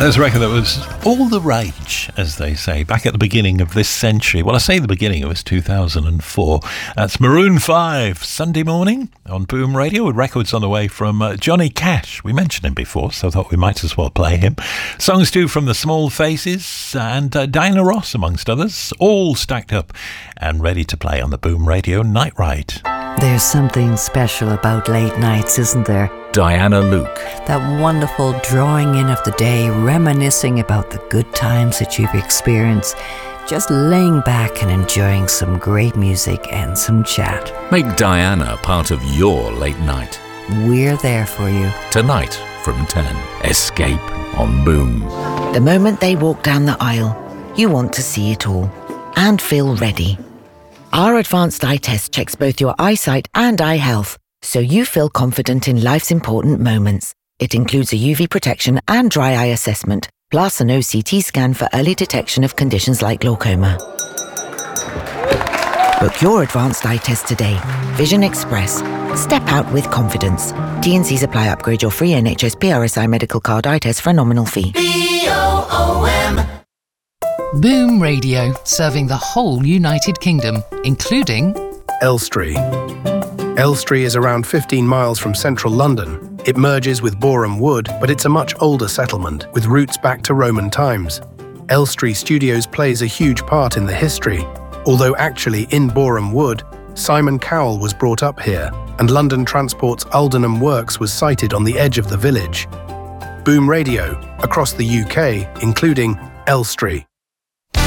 There's a record that was all the rage, as they say, back at the beginning of this century. Well, I say the beginning, it was 2004. That's Maroon 5, Sunday Morning on Boom Radio, with records on the way from Johnny Cash. We mentioned him before, so I thought we might as well play him. Songs too from The Small Faces and Diana Ross, amongst others, all stacked up and ready to play on the Boom Radio Night Ride. There's something special about late nights, isn't there? Diana Luke. That wonderful drawing in of the day, reminiscing about the good times that you've experienced, just laying back and enjoying some great music and some chat. Make Diana part of your late night. We're there for you. Tonight from 10. Escape on Boom. The moment they walk down the aisle, you want to see it all and feel ready. Our advanced eye test checks both your eyesight and eye health, so you feel confident in life's important moments. It includes a UV protection and dry eye assessment, plus an OCT scan for early detection of conditions like glaucoma. Book your advanced eye test today. Vision Express. Step out with confidence. T&Cs apply. Upgrade your free NHS PRSI medical card eye test for a nominal fee. BOOM. Boom Radio, serving the whole United Kingdom, including Elstree. Elstree is around 15 miles from central London. It merges with Boreham Wood, but it's a much older settlement, with roots back to Roman times. Elstree Studios plays a huge part in the history, although actually in Boreham Wood, Simon Cowell was brought up here, and London Transport's Aldenham Works was sited on the edge of the village. Boom Radio, across the UK, including Elstree.